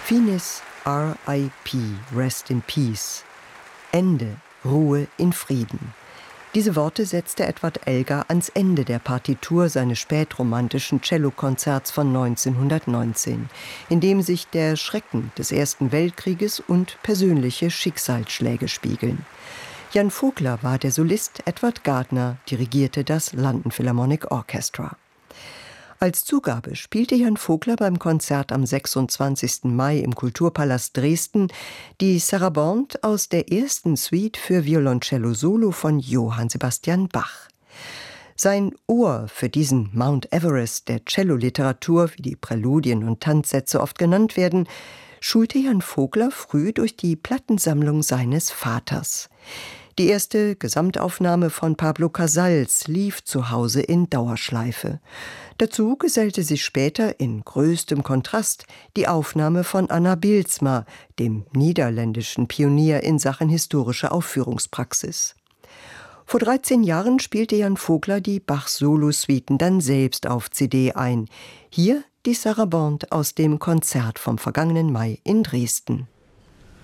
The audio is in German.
Finis R.I.P. Rest in Peace. Ende, Ruhe in Frieden. Diese Worte setzte Edward Elgar ans Ende der Partitur seines spätromantischen Cellokonzerts von 1919, in dem sich der Schrecken des Ersten Weltkrieges und persönliche Schicksalsschläge spiegeln. Jan Vogler war der Solist, Edward Gardner dirigierte das London Philharmonic Orchestra. Als Zugabe spielte Jan Vogler beim Konzert am 26. Mai im Kulturpalast Dresden die Sarabande aus der ersten Suite für Violoncello Solo von Johann Sebastian Bach. Sein Ohr für diesen Mount Everest der Celloliteratur, wie die Präludien und Tanzsätze oft genannt werden, schulte Jan Vogler früh durch die Plattensammlung seines Vaters. Die erste Gesamtaufnahme von Pablo Casals lief zu Hause in Dauerschleife. Dazu gesellte sich später in größtem Kontrast die Aufnahme von Anna Bijlsma, dem niederländischen Pionier in Sachen historische Aufführungspraxis. Vor 13 Jahren spielte Jan Vogler die Bach-Solo-Suiten dann selbst auf CD ein. Hier die Sarabande aus dem Konzert vom vergangenen Mai in Dresden.